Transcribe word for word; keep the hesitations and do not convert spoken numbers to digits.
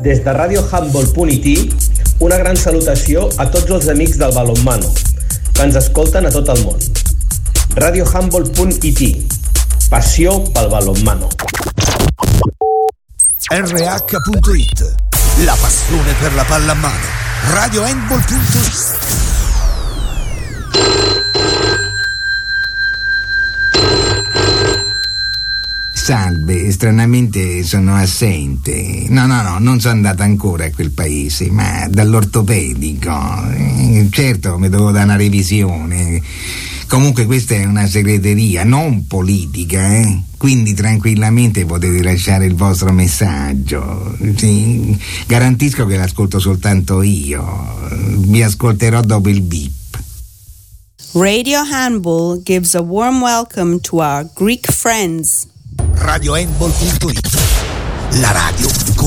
Des de radio handball punt i t, una gran salutació a tots els amics del balonmano, que ens escolten a tot el món. radio handball punt i t, passió pel balonmano. R H punto I T, la passione per la pallamano. radio handball punto i t. Salve, stranamente sono assente. No, no, no, non sono andata ancora a quel paese, ma dall'ortopedico. Eh, certo, mi devo dare una revisione. Comunque questa è una segreteria, non politica, eh? Quindi tranquillamente potete lasciare il vostro messaggio. Sì, garantisco che l'ascolto soltanto io. Vi ascolterò dopo il beep. Radio Handball gives a warm welcome to our Greek friends. radio handball punto i t, la radio